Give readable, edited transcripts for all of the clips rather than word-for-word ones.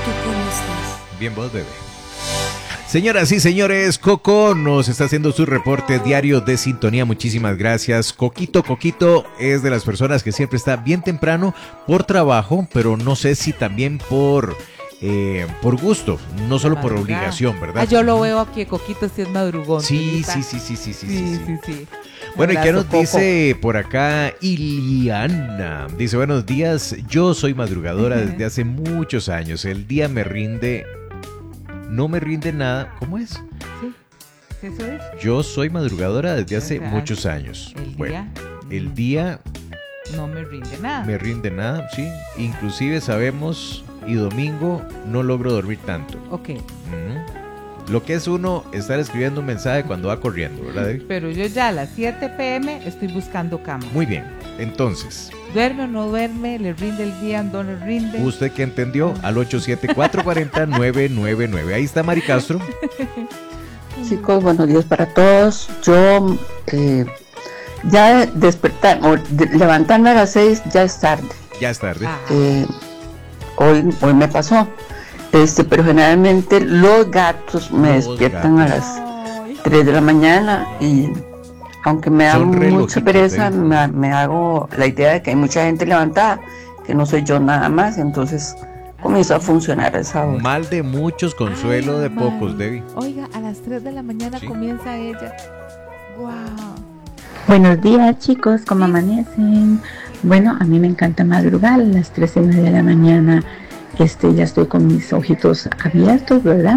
¿Tú cómo estás? Bien vos, bebé. Señoras y señores, Coco nos está haciendo su reporte diario de sintonía. Muchísimas gracias. Coquito es de las personas que siempre está bien temprano por trabajo, pero no sé si también por gusto, no solo por obligación, ¿verdad? Yo lo veo aquí, Coquito sí es madrugón. Sí. Sí. Bueno, ¿y qué nos Coco. dice por acá Iliana? Dice, buenos días, yo soy madrugadora desde hace muchos años. El día me rinde, no me rinde nada. ¿Cómo es? Sí, eso es. Yo soy madrugadora desde hace Ajá. muchos años. El Bueno, día el día no me rinde nada. me rinde nada, sí. Inclusive sabemos, y domingo no logro dormir tanto. Ok, Lo que es uno estar escribiendo un mensaje cuando va corriendo, ¿verdad, David? pero yo ya a las 7 p.m. estoy buscando cama. Muy bien, entonces, ¿Duerme o no duerme? ¿Le rinde el día? ¿No le rinde? ¿usted que entendió? Al 874-40999. Ahí está Mari Castro. Chicos, buenos días para todos. Yo ya despertar o levantarme a las 6 ya es tarde. Ya es tarde. Ah, Hoy me pasó. Pero generalmente los gatos me Los despiertan a gatos. las 3 de la mañana y aunque me da Son mucha relojitos, pereza, ¿eh? me hago la idea de que hay mucha gente levantada, que no soy yo nada más, entonces comienza a funcionar a esa hora. Mal de muchos, consuelo de Mari. pocos, Debbie. Oiga, a las 3 de la mañana Sí. comienza ella. ¡Wow! Buenos días, chicos, ¿cómo amanecen? Bueno, a mí me encanta madrugar a las 3:30 de la mañana. Ya estoy con mis ojitos abiertos, ¿verdad?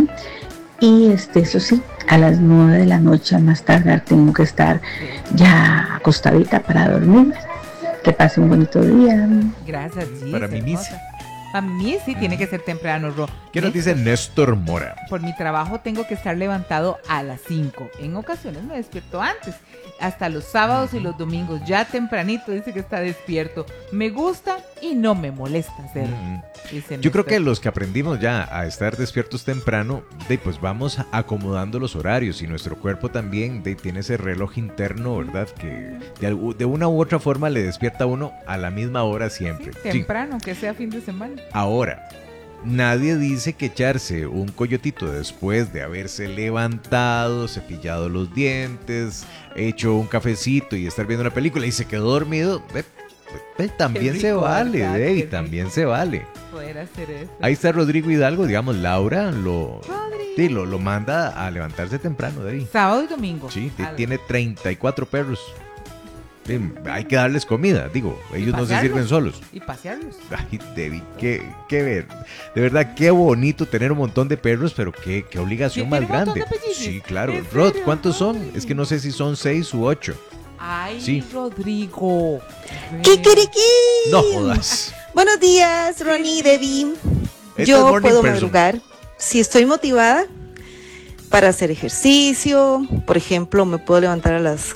Y eso sí, a las 9 de la noche a más tardar tengo que estar ya acostadita para dormir. Que pase un bonito día. Gracias, Gis, Para mí, hermosa. Para mí sí tiene que ser temprano, Ro. ¿Qué nos dice Néstor Mora? Por mi trabajo tengo que estar levantado a las 5. En ocasiones me despierto antes. Hasta los sábados y los domingos, ya tempranito, dice que está despierto. Me gusta y no me molesta hacerlo. Dice Yo creo Néstor. que los que aprendimos ya a estar despiertos temprano, pues vamos acomodando los horarios y nuestro cuerpo también tiene ese reloj interno, ¿verdad? Que de una u otra forma le despierta a uno a la misma hora siempre. Sí, Sí. temprano, que sea fin de semana. Ahora, nadie dice que echarse un coyotito después de haberse levantado, cepillado los dientes, hecho un cafecito y estar viendo una película y se quedó dormido, también Qué se rico, vale, ¿verdad? David, Qué también se vale. Poder hacer eso. Ahí está Rodrigo Hidalgo, digamos, Laura Rodrigo. sí, lo manda a levantarse temprano, David. Sábado y domingo. Sí, A tiene 34 perros. Sí, hay que darles comida, digo, ellos no se pasearlos. sirven solos. Y pasearlos. Ay, Debbie, qué ver. De verdad, qué bonito tener un montón de perros, pero qué obligación Sí, más tiene un montón grande. de pellices. Sí, claro. ¿En Rod, serio? ¿cuántos son? Ay. Es que no sé si son 6 u 8. Ay, Sí. Rodrigo. ¡Kikiriki! No jodas. Buenos días, Ronnie y Debbie. Esta es Yo morning puedo person. madrugar si estoy motivada para hacer ejercicio. Por ejemplo, me puedo levantar a las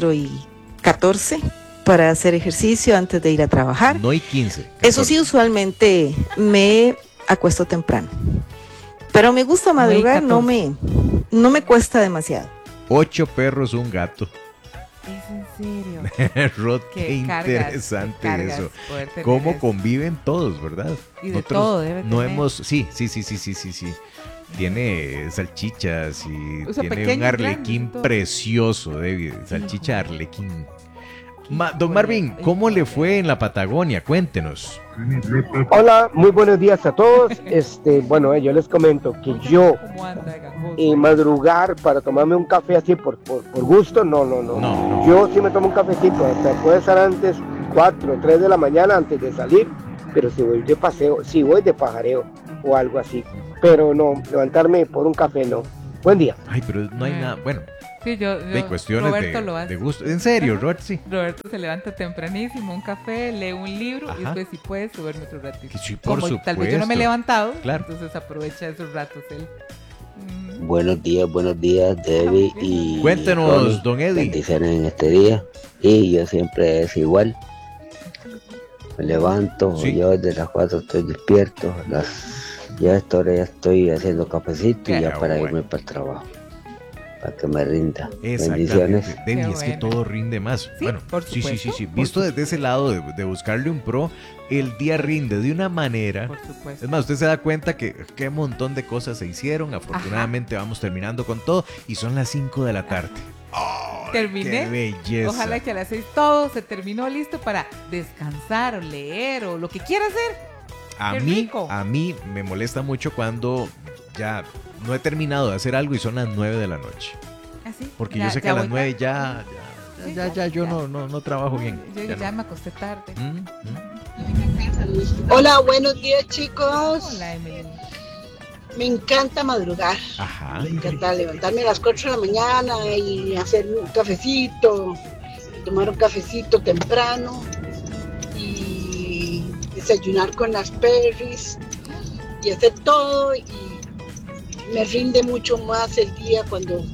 4:14 para hacer ejercicio antes de ir a trabajar. No hay 15. Eso sí, usualmente me acuesto temprano. Pero me gusta madrugar, no me cuesta demasiado. 8 perros, un gato. Es en serio. Rod, qué Qué cargas, interesante qué cargas eso. poder tener Cómo eso. conviven todos, ¿verdad? Y de todo debe no tener. hemos, sí. Tiene salchichas y O sea, tiene un pequeños, arlequín grandes y todo. precioso, David. Salchicha arlequín. Don Híjole, Marvin, ¿cómo le híjole. fue en la Patagonia? Cuéntenos. Hola, muy buenos días a todos. Bueno, yo les comento que yo ¿Cómo anda, gangoso? madrugar para tomarme un café así por gusto, no. No. Yo sí me tomo un cafecito, hasta puede ser antes 4, 3 de la mañana antes de salir, pero si voy de paseo, si voy de pajareo o algo así, pero no, levantarme por un café no. Buen día. Ay, pero no hay nada. Bueno, Sí, yo de cuestiones Roberto lo hace. de gusto. En serio, Ajá. Robert, sí. Roberto se levanta tempranísimo, un café, lee un libro y Ajá. después si puede suberme otro ratito. Que sí, por Como tal vez yo no me he supuesto. levantado, Claro. entonces aprovecha esos ratos él. Buenos días, Debbie y Cuéntenos, Ronnie. don Eddie. Bendiciones en este día. Y yo siempre es igual. Me levanto, Sí. yo desde las 4 estoy despierto. Ya a esta hora ya estoy haciendo cafecito Qué y ya para bueno. irme para el trabajo. para que me rinda. Exactamente. Bendiciones. Debbie, Qué es que bueno. todo rinde más. Sí, Bueno, por sí. supuesto, por Visto desde ese lado de buscarle un pro, el día rinde de una manera. Por supuesto. Es más, usted se da cuenta que qué montón de cosas se hicieron. Afortunadamente vamos terminando con todo y son las 5 de la tarde. ¡Ay, Terminé. ¡Qué belleza! Ojalá que a las 6 todo se terminó listo para descansar o leer o lo que quiera hacer. A ¡Qué mí, rico! a mí me molesta mucho cuando ya no he terminado de hacer algo y son las 9 de la noche. Así. Porque yo sé que a las 9 ya yo ya. no trabajo bien. Yo Ya ya no. me acosté tarde. Hola, buenos días chicos. Hola, Emily. Me encanta madrugar. Ajá. Me encanta levantarme a las 4 de la mañana y hacer un cafecito, tomar un cafecito temprano y desayunar con las perris y hacer todo y me rinde mucho más el día cuando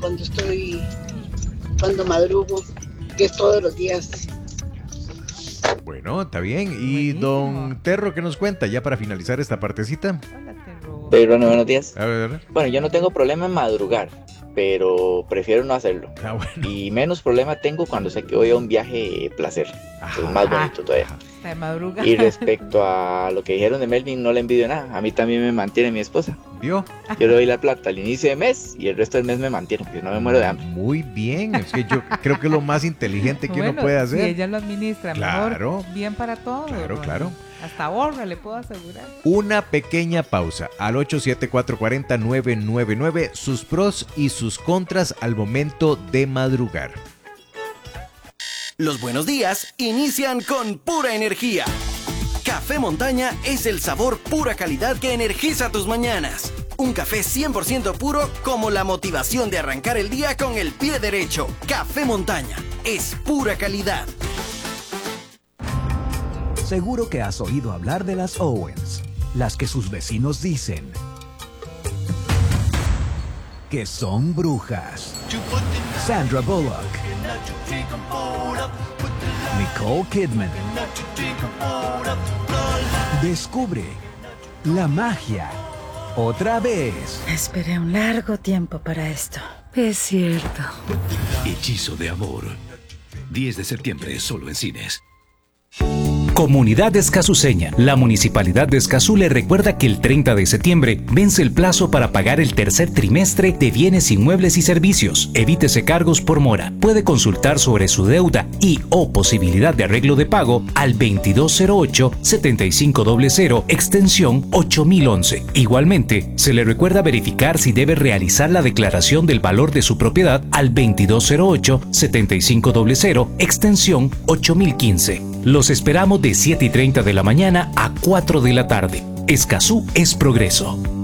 madrugo, que es todos los días. Bueno, está bien. Y Buenísimo. don Terro, ¿qué nos cuenta ya para finalizar esta partecita? Hola, Terro. Pero buenos días. A ver. Bueno, yo no tengo problema en madrugar, pero prefiero no hacerlo. Ah, bueno. Y menos problema tengo cuando sé que voy a un viaje placer. Ajá. Es más bonito todavía. Está de madrugada. Y respecto a lo que dijeron de Melvin, no le envidio nada. A mí también me mantiene mi esposa. ¿Vio? Yo le doy la plata al inicio de mes y el resto del mes me mantiene, porque no me muero de hambre. Muy bien. Es que yo creo que es lo más inteligente que uno Bueno, puede Si hacer. ella lo administra Claro. mejor, bien para todos. Claro, Ronnie. claro. Hasta ahorra, le puedo asegurar. Una pequeña pausa al 874-40-999. Sus pros y sus contras al momento de madrugar. Los buenos días inician con pura energía. Café Montaña es el sabor pura calidad que energiza tus mañanas. Un café 100% puro como la motivación de arrancar el día con el pie derecho. Café Montaña es pura calidad. Seguro que has oído hablar de las Owens, las que sus vecinos dicen que son brujas. Sandra Bullock, Nicole Kidman. Descubre la magia otra vez. Esperé un largo tiempo para esto. Es cierto. Hechizo de amor. 10 de septiembre solo en cines. Comunidad escazuseña. La Municipalidad de Escazú le recuerda que el 30 de septiembre vence el plazo para pagar el tercer trimestre de bienes inmuebles y servicios. Evítese cargos por mora. Puede consultar sobre su deuda y o posibilidad de arreglo de pago al 2208-7500 extensión 8011. Igualmente, se le recuerda verificar si debe realizar la declaración del valor de su propiedad al 2208-7500 extensión 8015. Los esperamos de 7:30 de la mañana a 4 de la tarde. Escazú es progreso.